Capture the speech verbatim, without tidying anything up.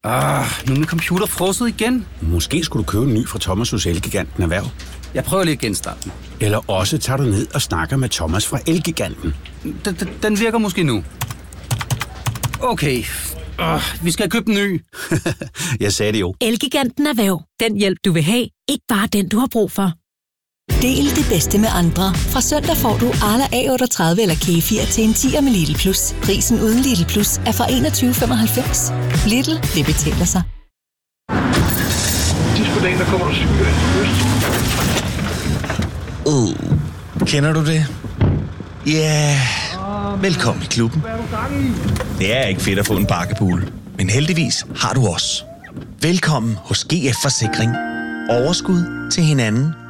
Ah, nu er min computer frosset igen. Måske skulle du købe en ny fra Thomas hos Elgiganten Erhverv. Jeg prøver lige at genstarte den. Eller også tager du ned og snakker med Thomas fra Elgiganten. Den, den, den virker måske nu. Okay, uh, vi skal købe en ny. Jeg sagde det jo. Elgiganten Erhverv. Den hjælp, du vil have. Ikke bare den, du har brug for. Del det bedste med andre. Fra søndag får du Arla A otteogtredive eller Kefir til en tier med Lidl Plus. Prisen uden Lidl Plus er fra enogtyve femoghalvfems. Lidl, det betaler sig. Sidst på dagen, der kommer der syge. Uh, kender du det? Ja, yeah. Velkommen i klubben. Det er ikke fedt at få en bakkepool, men heldigvis har du os. Velkommen hos G F Forsikring. Overskud til hinanden